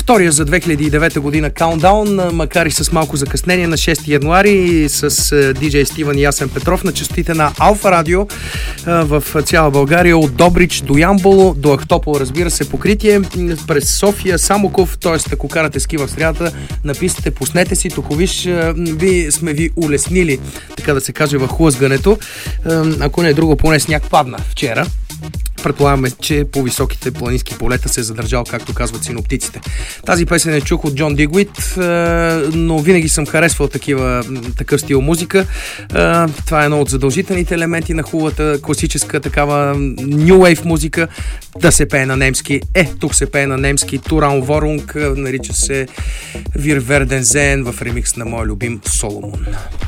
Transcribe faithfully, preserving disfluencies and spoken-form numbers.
втория за две хиляди и девета година Countdown, макар и с малко закъснение, на шести януари с диджей Стивън и Ясен Петров на честотите на Алфа Радио в цяла България, от Добрич до Ямбол, до Ахтопол, разбира се, покритие, през София, Самоков, т.е. ако карате ски в средата на пистите, пуснете си, тук виж, ви сме ви улеснили, така да се каже, в хлъзгането. Ако не е друго, поне сняг падна вчера. Предполагаме, че по високите планински полета се е задържал, както казват синоптиците. Тази песен е чух от Джон Дигуит, но винаги съм харесвал такива, такъв стил музика. Това е едно от задължителните елементи на хубавата класическа такава New Wave музика, да се пее на немски. Е, тук се пее на немски. Туран Ворунг, нарича се Wir werden sehen в ремикс на моя любим Соломон.